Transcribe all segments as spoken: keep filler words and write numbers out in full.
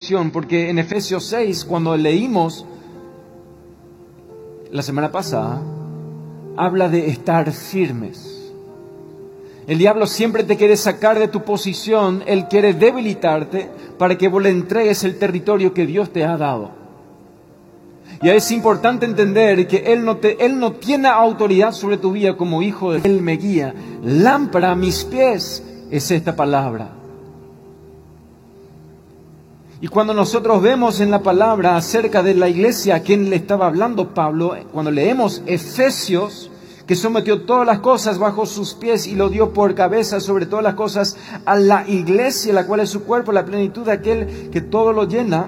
atención, porque en Efesios seis, cuando leímos la semana pasada, habla de estar firmes. El diablo siempre te quiere sacar de tu posición, él quiere debilitarte para que vos le entregues el territorio que Dios te ha dado. Y es importante entender que Él no, te, Él no tiene autoridad sobre tu vida como hijo de Él. Él me guía. Lámpara a mis pies es esta palabra. Y cuando nosotros vemos en la palabra acerca de la iglesia a quien le estaba hablando Pablo, cuando leemos Efesios, que sometió todas las cosas bajo sus pies y lo dio por cabeza sobre todas las cosas a la iglesia, la cual es su cuerpo, la plenitud de aquel que todo lo llena.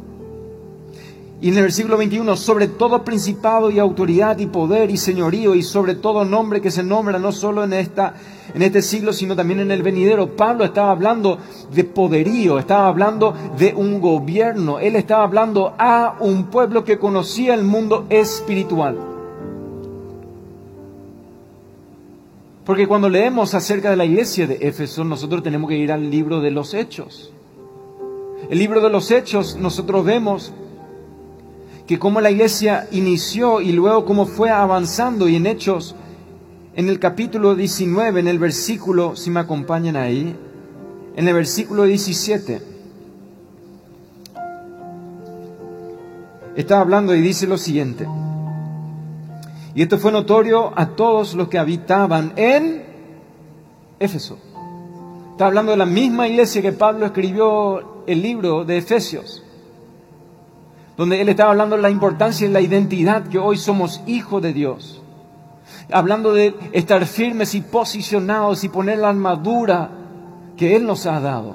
Y en el versículo veintiuno, sobre todo principado y autoridad y poder y señorío y sobre todo nombre que se nombra no solo en, esta, en este siglo, sino también en el venidero. Pablo estaba hablando de poderío, estaba hablando de un gobierno. Él estaba hablando a un pueblo que conocía el mundo espiritual. Porque cuando leemos acerca de la iglesia de Éfeso, nosotros tenemos que ir al libro de los Hechos. El libro de los Hechos, nosotros vemos que cómo la iglesia inició y luego cómo fue avanzando. Y en Hechos, en el capítulo diecinueve, en el versículo, si me acompañan ahí, en el versículo diecisiete, está hablando y dice lo siguiente: y esto fue notorio a todos los que habitaban en Éfeso. Está hablando de la misma iglesia que Pablo escribió el libro de Efesios, donde él estaba hablando de la importancia y la identidad que hoy somos hijos de Dios. Hablando de estar firmes y posicionados y poner la armadura que Él nos ha dado.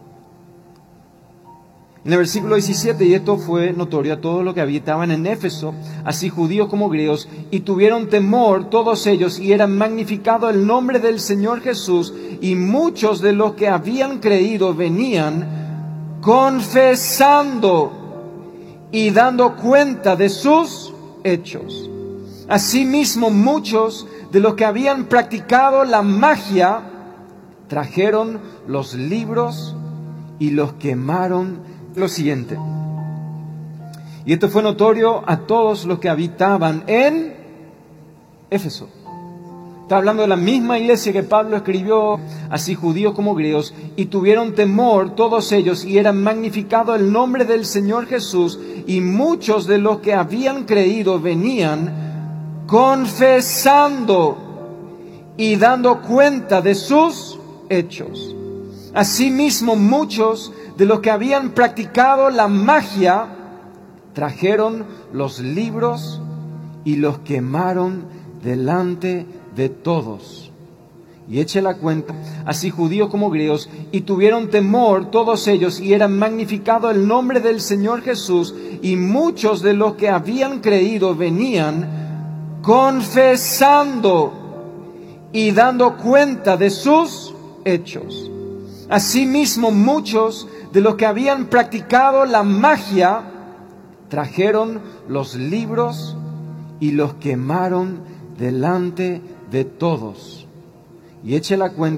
En el versículo diecisiete, y esto fue notorio a todos los que habitaban en Éfeso, así judíos como griegos, y tuvieron temor todos ellos, y era magnificado el nombre del Señor Jesús, y muchos de los que habían creído venían confesando y dando cuenta de sus hechos. Asimismo, muchos de los que habían practicado la magia trajeron los libros y los quemaron. Lo siguiente: y esto fue notorio a todos los que habitaban en Éfeso. Está hablando de la misma iglesia que Pablo escribió, así judíos como griegos, y tuvieron temor todos ellos, y era magnificado el nombre del Señor Jesús, y muchos de los que habían creído venían confesando y dando cuenta de sus hechos. Asimismo, muchos de los que habían practicado la magia trajeron los libros y los quemaron delante de todos. Y eche la cuenta, así judíos como griegos, y tuvieron temor todos ellos, y era magnificado el nombre del Señor Jesús, y muchos de los que habían creído venían confesando y dando cuenta de sus hechos. Asimismo, muchos de los que habían practicado la magia trajeron los libros y los quemaron delante de todos. Y eche la cuenta